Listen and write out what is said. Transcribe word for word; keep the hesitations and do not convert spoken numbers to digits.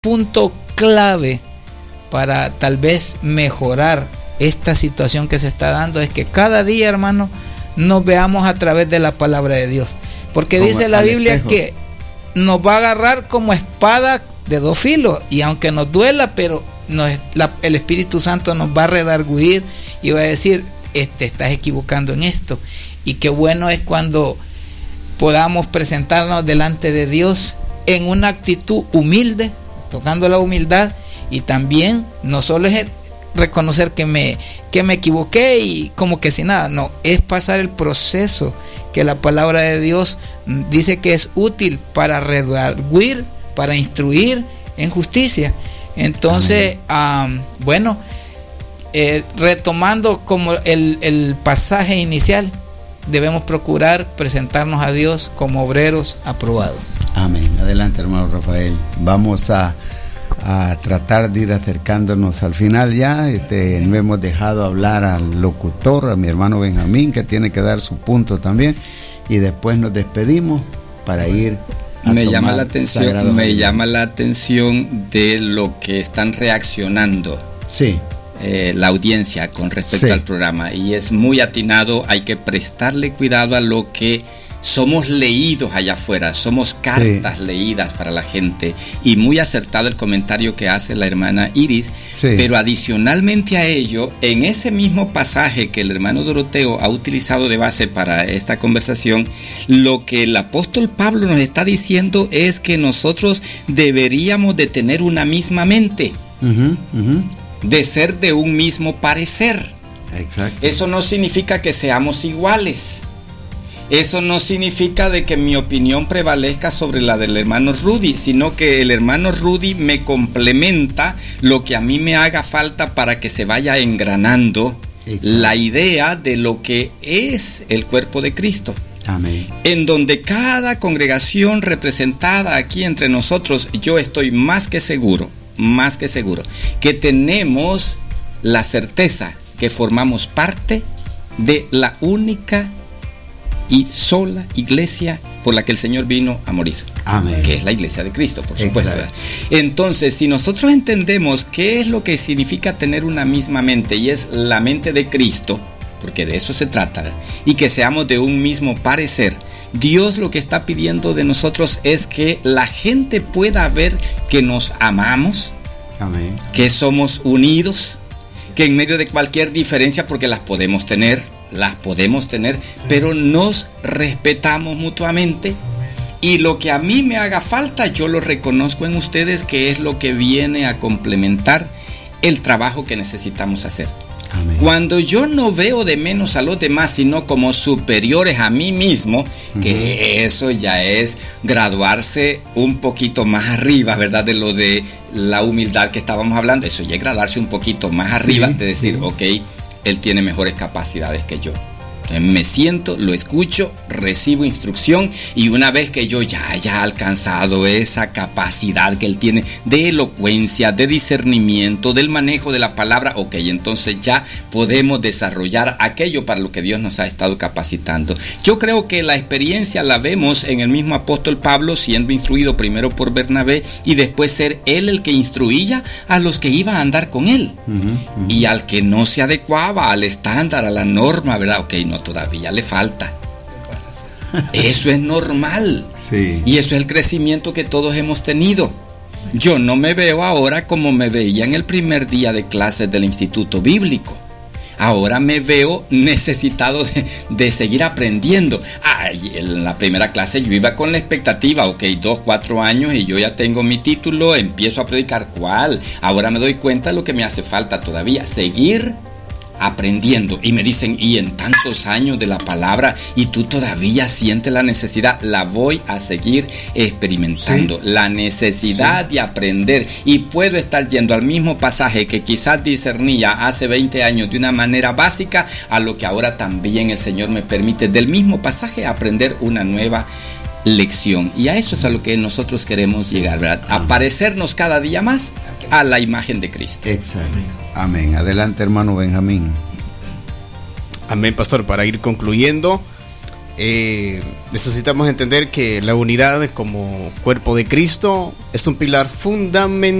punto clave para tal vez mejorar esta situación que se está dando es que cada día, hermano, nos veamos a través de la palabra de Dios, porque como dice la Biblia espejo, que nos va a agarrar como espada de dos filos, y aunque nos duela, pero nos, la, el Espíritu Santo nos va a redarguir y va a decir: te estás equivocando en esto. Y qué bueno es cuando podamos presentarnos delante de Dios en una actitud humilde, tocando la humildad, y también no solo es reconocer que me, que me equivoqué y como que sin nada, no, es pasar el proceso que la palabra de Dios dice que es útil para redarguir, para instruir en justicia. Entonces, um, bueno, eh, retomando como el, el pasaje inicial, debemos procurar presentarnos a Dios como obreros aprobados. Amén. Adelante, hermano Rafael. Vamos a, a tratar de ir acercándonos al final ya. Este, no hemos dejado hablar al locutor, a mi hermano Benjamín, que tiene que dar su punto también, y después nos despedimos para ir a me llama la atención me llama la atención de lo que están reaccionando. Sí. Eh, la audiencia con respecto sí. al programa, y es muy atinado. Hay que prestarle cuidado a lo que somos leídos allá afuera, somos cartas sí. leídas para la gente, y muy acertado el comentario que hace la hermana Iris, sí. pero adicionalmente a ello, en ese mismo pasaje que el hermano Doroteo ha utilizado de base para esta conversación, lo que el apóstol Pablo nos está diciendo es que nosotros deberíamos de tener una misma mente, uh-huh, uh-huh. de ser de un mismo parecer. Exacto. Eso no significa que seamos iguales. Eso no significa de que mi opinión prevalezca sobre la del hermano Rudy, sino que el hermano Rudy me complementa lo que a mí me haga falta para que se vaya engranando Exacto. la idea de lo que es el cuerpo de Cristo. Amén. En donde cada congregación representada aquí entre nosotros, yo estoy más que seguro, más que seguro, que tenemos la certeza que formamos parte de la única y sola iglesia por la que el Señor vino a morir. Amén. Que es la iglesia de Cristo, por supuesto. Entonces, si nosotros entendemos qué es lo que significa tener una misma mente, y es la mente de Cristo, porque de eso se trata, y que seamos de un mismo parecer, Dios lo que está pidiendo de nosotros es que la gente pueda ver que nos amamos, Amén. que somos unidos, que en medio de cualquier diferencia, porque las podemos tener, las podemos tener, sí. pero nos respetamos mutuamente, y lo que a mí me haga falta, yo lo reconozco en ustedes, que es lo que viene a complementar el trabajo que necesitamos hacer. Amén. Cuando yo no veo de menos a los demás, sino como superiores a mí mismo, uh-huh. que eso ya es graduarse un poquito más arriba, ¿verdad? De lo de la humildad que estábamos hablando, eso ya es graduarse un poquito más arriba, sí, de decir, sí. ok, él tiene mejores capacidades que yo. Me siento, lo escucho, recibo instrucción, y una vez que yo ya haya alcanzado esa capacidad que él tiene de elocuencia, de discernimiento, del manejo de la palabra, ok, entonces ya podemos desarrollar aquello para lo que Dios nos ha estado capacitando. Yo creo que la experiencia la vemos en el mismo apóstol Pablo, siendo instruido primero por Bernabé y después ser él el que instruía a los que iban a andar con él. Uh-huh, uh-huh. Y al que no se adecuaba al estándar, a la norma, ¿verdad? Ok, no, todavía le falta. Eso es normal. Sí. Y eso es el crecimiento que todos hemos tenido. Yo no me veo ahora como me veía en el primer día de clases del Instituto Bíblico. Ahora me veo necesitado de, de seguir aprendiendo. Ay, en la primera clase yo iba con la expectativa, ok, dos, cuatro años y yo ya tengo mi título, empiezo a predicar. ¿Cuál? Ahora me doy cuenta de lo que me hace falta todavía, seguir aprendiendo. Y me dicen, y en tantos años de la palabra, y tú todavía sientes la necesidad. La voy a seguir experimentando, sí. la necesidad sí. de aprender, y puedo estar yendo al mismo pasaje que quizás discernía hace veinte años de una manera básica, a lo que ahora también el Señor me permite del mismo pasaje aprender una nueva lección. Y a eso es a lo que nosotros queremos sí. llegar, ¿verdad? A parecernos cada día más a la imagen de Cristo. Exacto. Amén. Adelante, hermano Benjamín. Amén, pastor. Para ir concluyendo, eh, necesitamos entender que la unidad como cuerpo de Cristo es un pilar fundamental